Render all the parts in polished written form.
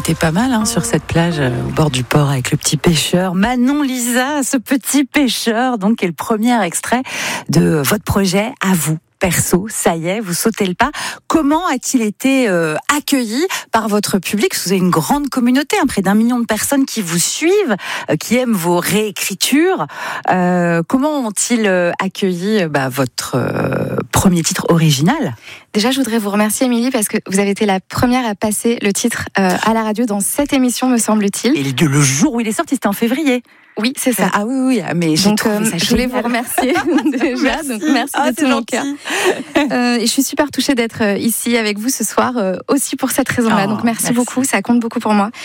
était pas mal sur cette plage au bord du port avec le petit pêcheur. Manon Lisa, ce petit pêcheur, donc, est le premier extrait de votre projet à vous. Perso, ça y est, vous sautez le pas. Comment a-t-il été accueilli par votre public? Vous avez une grande communauté, près d'1 million de personnes qui vous suivent, qui aiment vos réécritures. Comment ont-ils accueilli votre premier titre original? Déjà, je voudrais vous remercier, Émilie, parce que vous avez été la première à passer le titre à la radio dans cette émission, me semble-t-il. Et le jour où il est sorti, c'était en février. Oui, c'est ça. Ah oui, mais j'ai trouvé ça génial. Je voulais vous remercier déjà. Merci. Donc merci de tout mon cœur. Et je suis super touchée d'être ici avec vous ce soir, aussi pour cette raison-là. Donc merci beaucoup, ça compte beaucoup pour moi.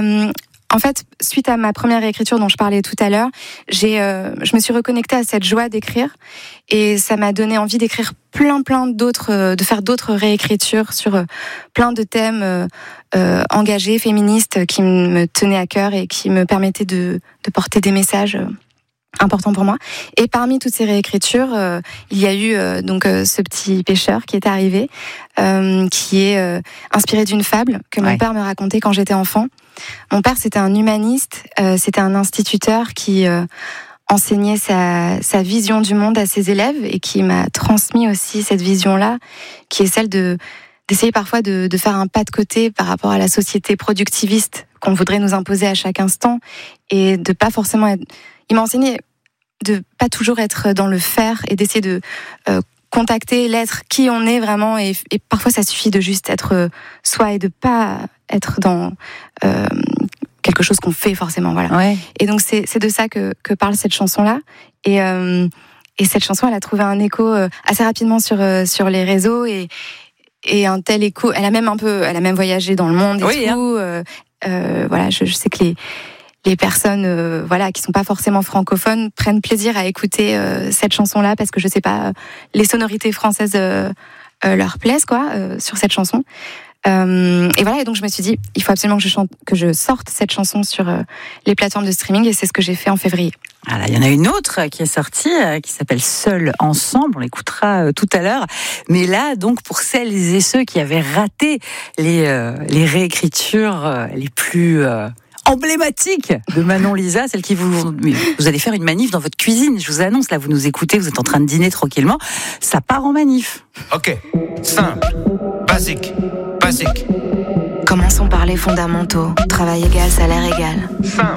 En fait, suite à ma première réécriture dont je parlais tout à l'heure, je me suis reconnectée à cette joie d'écrire et ça m'a donné envie d'écrire plein d'autres, de faire d'autres réécritures sur plein de thèmes engagés, féministes, qui me tenaient à cœur et qui me permettaient de porter des messages important pour moi. Et parmi toutes ces réécritures, il y a eu ce petit pêcheur qui est arrivé, qui est inspiré d'une fable que mon père me racontait quand j'étais enfant. Mon père, c'était un humaniste, c'était un instituteur qui enseignait sa vision du monde à ses élèves et qui m'a transmis aussi cette vision-là, qui est celle d'essayer parfois de faire un pas de côté par rapport à la société productiviste qu'on voudrait nous imposer à chaque instant et de pas forcément être... Il m'a enseigné de pas toujours être dans le faire et d'essayer de contacter l'être qui on est vraiment et parfois ça suffit de juste être soi et de pas être dans quelque chose qu'on fait forcément, voilà. Ouais. Et donc c'est de ça que parle cette chanson-là et cette chanson elle a trouvé un écho assez rapidement sur les réseaux et un tel écho, elle a même voyagé dans le monde et tout. Voilà, je sais que les personnes qui sont pas forcément francophones prennent plaisir à écouter cette chanson-là parce que je sais pas, les sonorités françaises leur plaisent sur cette chanson. Et voilà, et donc je me suis dit il faut absolument que je sorte cette chanson sur les plateformes de streaming et c'est ce que j'ai fait en février. Voilà, il y en a une autre qui est sortie, qui s'appelle Seul ensemble, on l'écoutera tout à l'heure. Mais là, donc, pour celles et ceux qui avaient raté les réécritures les plus emblématique de Manon Lisa, celle qui vous allez faire une manif dans votre cuisine, je vous annonce, là vous nous écoutez, vous êtes en train de dîner tranquillement, ça part en manif. Ok, simple, basique. Commençons par les fondamentaux, travail égal, salaire égal. Simple.